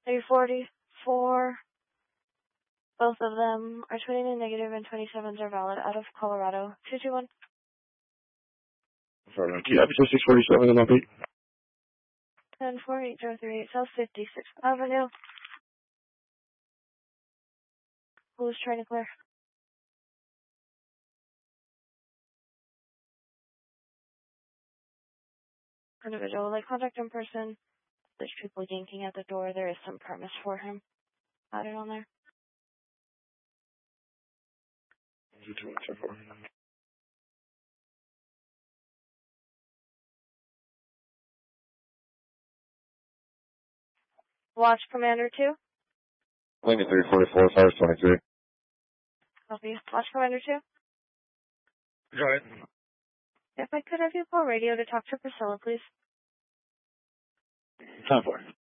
344. Both of them are 29 negative and 27s are valid out of Colorado. 221. Yeah, 647 and update. 10-4-8-0-3-8 South 56th Avenue. Who's trying to clear? Individual, like contact in person. There's people yanking at the door. There is some premise for him. Added on there. Watch Commander 2. Lincoln 344, 523. Copy. Watch Commander 2. Go ahead. If I could have you call radio to talk to Priscilla, please. Time for it.